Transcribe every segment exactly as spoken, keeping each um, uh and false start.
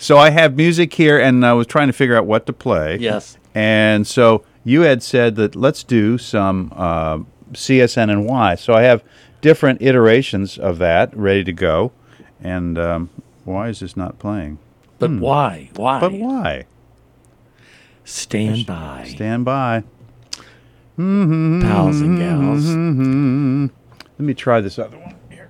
So I have music here, and I was trying to figure out what to play. Yes. And so you had said that let's do some uh, C S N N Y. So I have different iterations of that ready to go. And um, why is this not playing? But Hmm. why? Why? But why? Stand by. Stand by. Mm-hmm. Pals and gals. Mm-hmm. Let me try this other one here.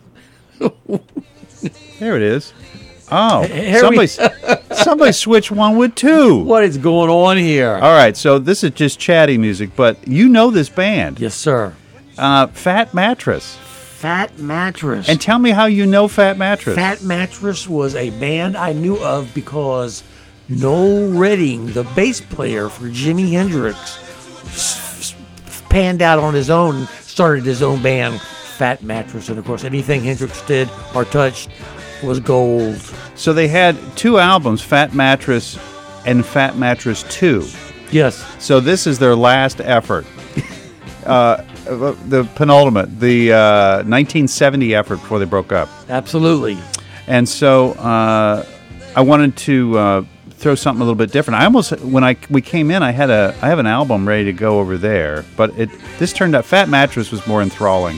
There it is. Oh, Here somebody, we- somebody switched one with two. What is going on here? All right, so this is just chatty music, but you know this band. Yes, sir. Uh, Fat Mattress. Fat Mattress. And tell me how you know Fat Mattress. Fat Mattress was a band I knew of because Noel Redding, the bass player for Jimi Hendrix, s- s- panned out on his own, started his own band, Fat Mattress. And, of course, anything Hendrix did or touched was gold. So they had two albums, Fat Mattress and Fat Mattress two. Yes. So this is their last effort. uh, the penultimate, the uh, nineteen seventy effort before they broke up. Absolutely. And so uh, I wanted to uh, throw something a little bit different. I almost, when I we came in, I had a I have an album ready to go over there, but it this turned out Fat Mattress was more enthralling.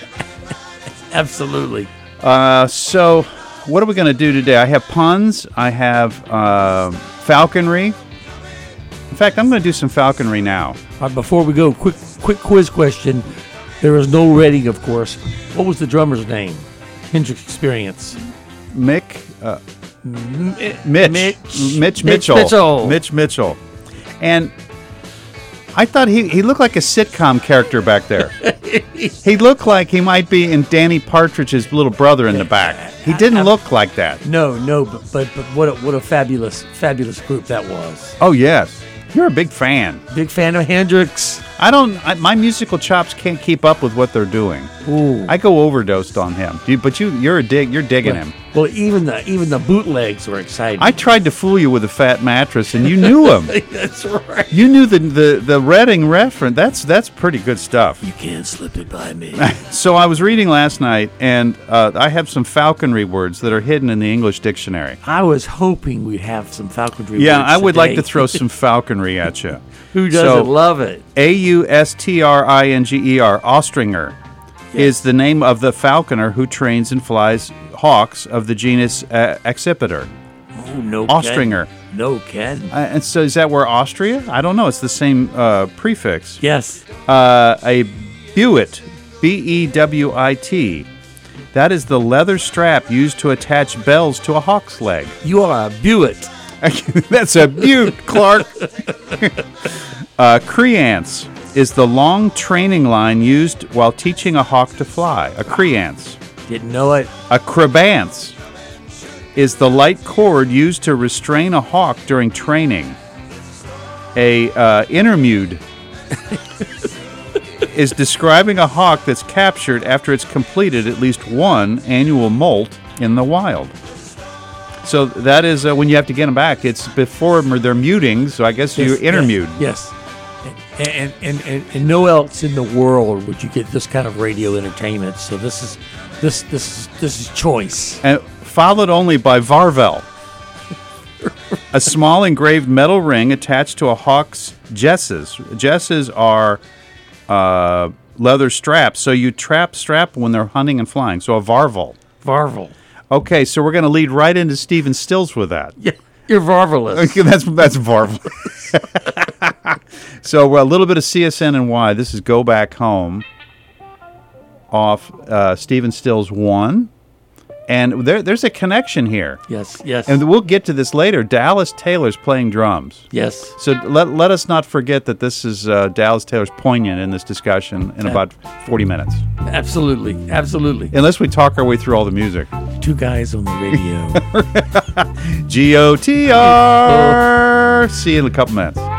Absolutely. Uh, so what are we going to do today? I have puns. I have uh, falconry. In fact, I'm going to do some falconry now. All right, before we go, quick quick quiz question. There was no Redding, of course. What was the drummer's name? Hendrix Experience. Mick, uh, M- Mitch, Mitch, Mitch Mitch Mitchell, Mitchell. Mitch Mitchell, and I thought he, he looked like a sitcom character back there. He looked like he might be in Danny Partridge's little brother in the back. He didn't look like that. No, no, but but, but what a, what a fabulous fabulous group that was. Oh yes, you're a big fan. Big fan of Hendrix. I don't. I, my musical chops can't keep up with what they're doing. Ooh. I go overdosed on him. Do you, but you, you're a dig. You're digging him. Well, even the even the bootlegs were exciting. I tried to fool you with a Fat Mattress, and you knew him. That's right. You knew the the the Redding reference. That's that's pretty good stuff. You can't slip it by me. So I was reading last night, and uh, I have some falconry words that are hidden in the English dictionary. I was hoping we'd have some falconry. Yeah, words I would like today. to throw some falconry at you. Who doesn't So, love it? A U S T R I N G E R, Austringer, is the name of the falconer who trains and flies hawks of the genus uh, Accipiter. Oh, no Austringer. kidding. No kidding. Uh, and so is that where Austria? I don't know. It's the same uh, prefix. Yes. Uh, a Bewit, B E W I T. That is the leather strap used to attach bells to a hawk's leg. You are a Buick. That's a beaut, Clark. uh, Creance is the long training line used while teaching a hawk to fly. A creance. Didn't know it. A crabance is the light cord used to restrain a hawk during training. A uh, intermude is describing a hawk that's captured after it's completed at least one annual molt in the wild. So that is uh, when you have to get them back. It's before they're muting, so I guess you Yes, intermude. Yes. yes. And, and, and, and no else in the world would you get this kind of radio entertainment. So this is this this is this is choice. And followed only by Varvel, a small engraved metal ring attached to a hawk's jesses. Jesses are uh, leather straps, so you trap strap when they're hunting and flying. So a Varvel. Varvel. Okay, so we're going to lead right into Stephen Stills with that. Yeah, you're Varvelous. Okay, that's that's Varvel. So a little bit of C S N N Y. This is Go Back Home off uh, Stephen Stills one. And there, there's a connection here. Yes, yes. And we'll get to this later. Dallas Taylor's playing drums. Yes. So let, let us not forget that this is uh, Dallas Taylor's poignant in this discussion in about forty minutes. Absolutely. Absolutely. Unless we talk our way through all the music. Two guys on the radio. G O T R. See you in a couple minutes.